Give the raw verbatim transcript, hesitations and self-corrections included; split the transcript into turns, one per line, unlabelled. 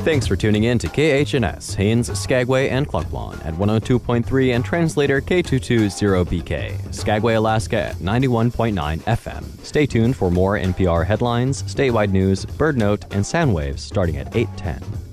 Thanks for tuning in to K H N S, Haines, Skagway, and Klukwan at one oh two point three and translator K two twenty B K, Skagway, Alaska at ninety-one point nine F M. Stay tuned for more N P R headlines, statewide news, bird note, and sound waves starting at eight ten.